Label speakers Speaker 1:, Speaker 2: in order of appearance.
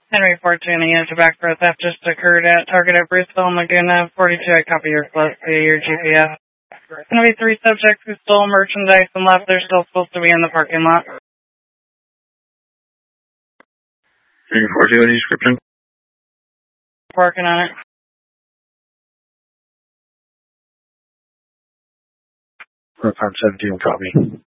Speaker 1: Henry 14, a tobacco theft just occurred at Target at Bruceville and Laguna. 42, I copy your float via your GPS. There's going to be 3 subjects who stole merchandise and left. They're still supposed to be in the parking lot.
Speaker 2: Henry 14, any description?
Speaker 1: Working on it.
Speaker 2: 17, copy.